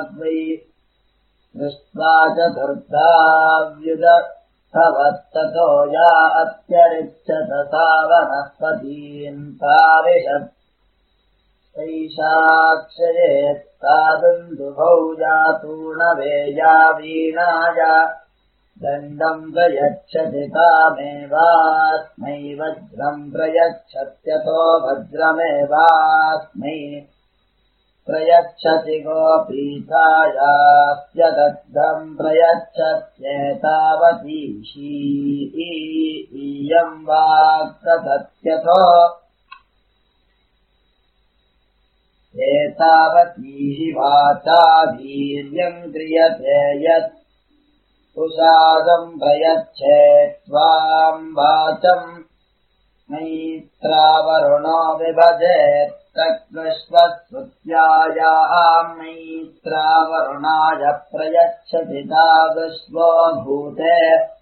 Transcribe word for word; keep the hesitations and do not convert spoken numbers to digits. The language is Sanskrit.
दृष्ट्वा चतुर्धाव्युदर्थवत्ततो या अत्यरिच्छत सा वनस्पतीन् प्राविशत् सैषाक्षयेत्ता दुन्दुभौ यातूर्णवेया वीणाया दण्डम् प्रयच्छति तामेवास्मै वज्रम् प्रयच्छत्यतो वज्रमेवास्मै प्रयच्छति गोपीतायास्य दग्धम् प्रयच्छत्येतावतीशी इयम् वाक्तथत्यथो एतावतीहि वाचा वीर्यम् क्रियते यत् उषादम् प्रयच्छेत्त्वाम् वाचम् मैत्रावरुणो विभजेत् तद्विश्वस्वत्यायाम् मैत्रावरुणाय प्रयच्छति तादृश्वो भूते